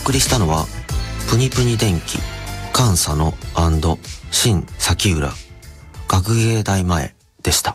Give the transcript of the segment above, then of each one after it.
送りしたのはプニプニ電気菅佐野&新崎浦学芸大前でした。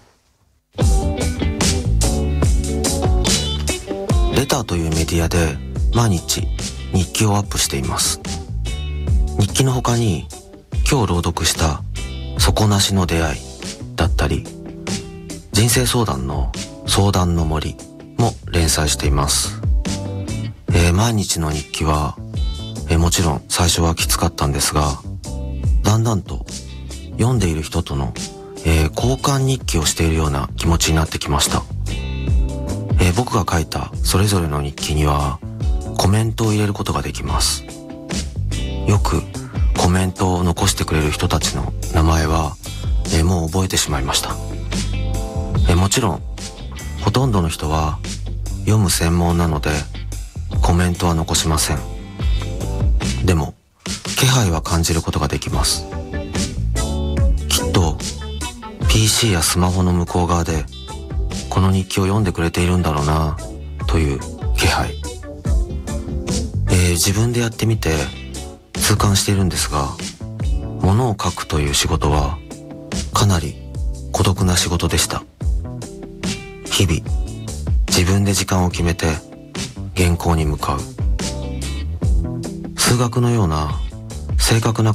レターというメディアで毎日日記をアップしています。日記の他に今日朗読した底なしの出会いだったり、人生相談の相談の森も連載しています。毎日の日記は、もちろん最初はきつかったんですが、だんだんと読んでいる人との、交換日記をしているような気持ちになってきました。僕が書いたそれぞれの日記にはコメントを入れることができます。よくコメントを残してくれる人たちの名前は、もう覚えてしまいました。もちろんほとんどの人は読む専門なのでコメントは残しません。でも気配は感じることができます。きっと PC やスマホの向こう側でこの日記を読んでくれているんだろうなという気配、自分でやってみて痛感しているんですが、物を書くという仕事はかなり孤独な仕事でした。日々自分で時間を決めて原稿に向かう。数学のような正確な